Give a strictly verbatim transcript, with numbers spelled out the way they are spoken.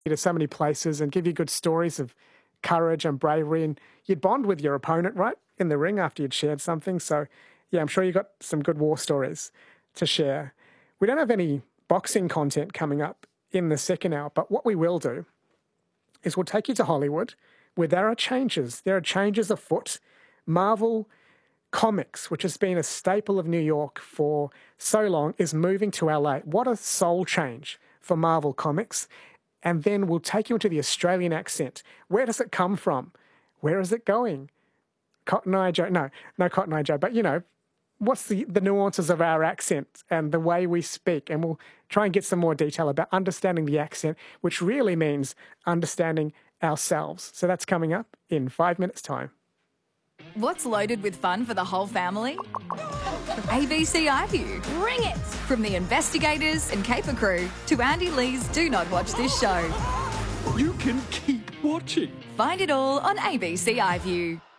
you to so many places and give you good stories of courage and bravery, and you'd bond with your opponent, right, in the ring after you'd shared something. So, yeah, I'm sure you got some good war stories to share. We don't have any boxing content coming up in the second hour, but what we will do is we'll take you to Hollywood, where there are changes. There are changes afoot. Marvel Comics, which has been a staple of New York for so long, is moving to L A. What a soul change for Marvel Comics. And then we'll take you into the Australian accent. Where does it come from? Where is it going? Cotton Eye Joe? No, no Cotton Eye Joe, but you know, what's the, the nuances of our accent and the way we speak? And we'll try and get some more detail about understanding the accent, which really means understanding ourselves. So that's coming up in five minutes' time. What's loaded with fun for the whole family? A B C iView. Bring it! From the investigators and caper crew to Andy Lee's Do Not Watch This Show. You can keep watching. Find it all on A B C iView.